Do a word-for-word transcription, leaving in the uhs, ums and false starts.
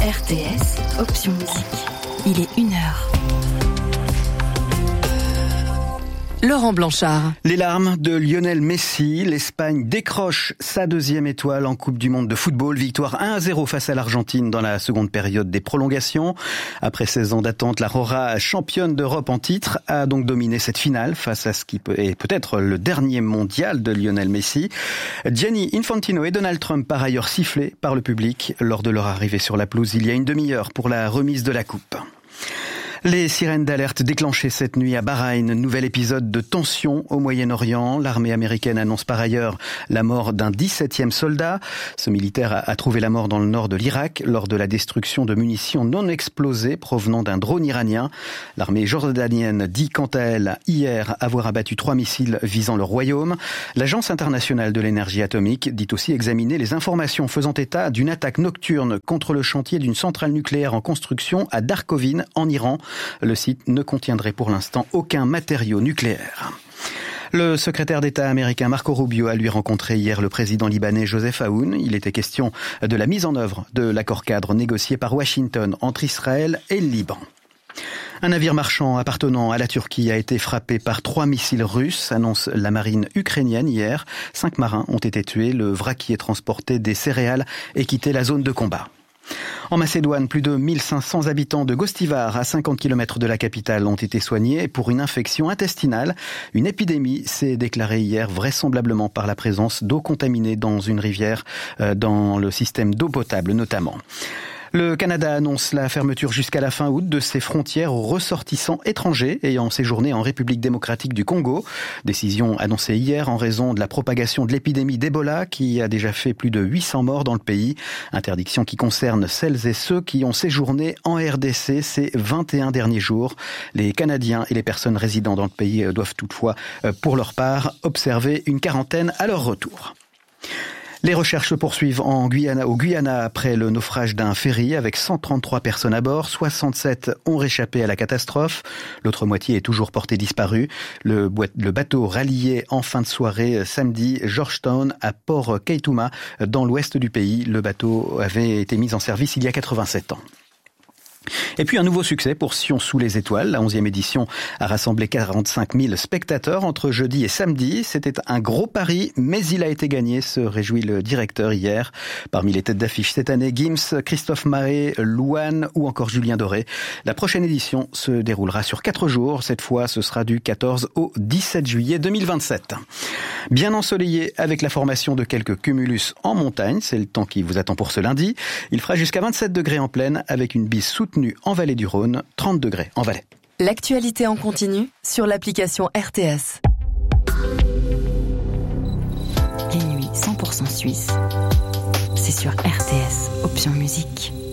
R T S, option musique. Il est une heure. Laurent Blanchard. Les larmes de Lionel Messi. L'Espagne décroche sa deuxième étoile en Coupe du Monde de football. Victoire un à zéro face à l'Argentine dans la seconde période des prolongations. Après seize ans d'attente, la Rora, championne d'Europe en titre, a donc dominé cette finale face à ce qui est peut-être le dernier mondial de Lionel Messi. Gianni Infantino et Donald Trump, par ailleurs sifflés par le public lors de leur arrivée sur la pelouse il y a une demi-heure pour la remise de la coupe. Les sirènes d'alerte déclenchées cette nuit à Bahreïn. Nouvel épisode de tension au Moyen-Orient. L'armée américaine annonce par ailleurs la mort d'un dix-septième soldat. Ce militaire a trouvé la mort dans le nord de l'Irak lors de la destruction de munitions non explosées provenant d'un drone iranien. L'armée jordanienne dit quant à elle hier avoir abattu trois missiles visant le royaume. L'Agence internationale de l'énergie atomique dit aussi examiner les informations faisant état d'une attaque nocturne contre le chantier d'une centrale nucléaire en construction à Darkovine en Iran. Le site ne contiendrait pour l'instant aucun matériau nucléaire. Le secrétaire d'État américain Marco Rubio a lui rencontré hier le président libanais Joseph Aoun. Il était question de la mise en œuvre de l'accord cadre négocié par Washington entre Israël et le Liban. Un navire marchand appartenant à la Turquie a été frappé par trois missiles russes, annonce la marine ukrainienne hier. Cinq marins ont été tués. Le vraquier transportait des céréales et quittait la zone de combat. En Macédoine, plus de mille cinq cents habitants de Gostivar, à cinquante kilomètres de la capitale, ont été soignés pour une infection intestinale. Une épidémie s'est déclarée hier, vraisemblablement par la présence d'eau contaminée dans une rivière, dans le système d'eau potable notamment. Le Canada annonce la fermeture jusqu'à la fin août de ses frontières aux ressortissants étrangers ayant séjourné en République démocratique du Congo. Décision annoncée hier en raison de la propagation de l'épidémie d'Ebola qui a déjà fait plus de huit cents morts dans le pays. Interdiction qui concerne celles et ceux qui ont séjourné en R D C ces vingt et un derniers jours. Les Canadiens et les personnes résidant dans le pays doivent toutefois, pour leur part, observer une quarantaine à leur retour. Les recherches se poursuivent en Guyana, au Guyana après le naufrage d'un ferry avec cent trente-trois personnes à bord. soixante-sept ont réchappé à la catastrophe. L'autre moitié est toujours portée disparue. Le, le bateau ralliait en fin de soirée samedi Georgetown à Port Kaituma dans l'ouest du pays. Le bateau avait été mis en service il y a quatre-vingt-sept ans. Et puis un nouveau succès pour Sion sous les étoiles. La onzième édition a rassemblé quarante-cinq mille spectateurs entre jeudi et samedi. C'était un gros pari, mais il a été gagné, se réjouit le directeur hier. Parmi les têtes d'affiche cette année, Gims, Christophe Maé, Louane ou encore Julien Doré. La prochaine édition se déroulera sur quatre jours. Cette fois, ce sera du quatorze au dix-sept juillet deux mille vingt-sept. Bien ensoleillé avec la formation de quelques cumulus en montagne. C'est le temps qui vous attend pour ce lundi. Il fera jusqu'à vingt-sept degrés en plaine avec une bise soutenue en vallée du Rhône, trente degrés en Valais. L'actualité en continu sur l'application R T S. Les nuits cent pour cent suisses, c'est sur R T S, option musique.